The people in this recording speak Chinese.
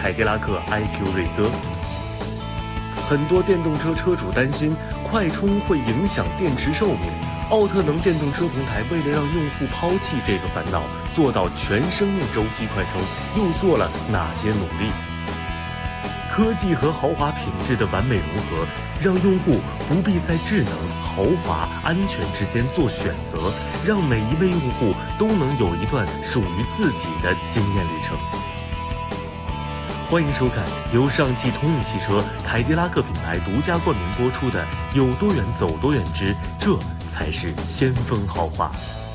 凯迪拉克 IQ 锐歌。很多电动车车主担心快充会影响电池寿命，奥特能电动车平台为了让用户抛弃这个烦恼，做到全生命周期快充，又做了哪些努力？科技和豪华品质的完美融合，让用户不必在智能、豪华、安全之间做选择，让每一位用户都能有一段属于自己的经验旅程。欢迎收看由上汽通用汽车凯迪拉克品牌独家冠名播出的《有多远走多远之这才是先锋豪华》。